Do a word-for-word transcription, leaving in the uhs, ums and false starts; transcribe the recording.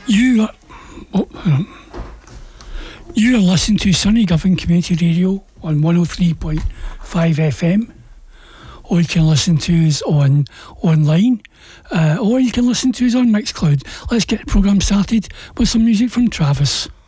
You are, oh, um, you are listening to Sunny Govan Community Radio on one oh three point five F M, or you can listen to us on online, uh, or you can listen to us on Mixcloud. Let's get the programme started with some music from Travis.